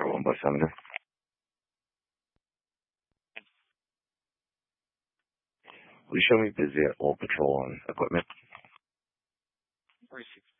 One by Senator. Will you show me busy at all patrol and equipment? 46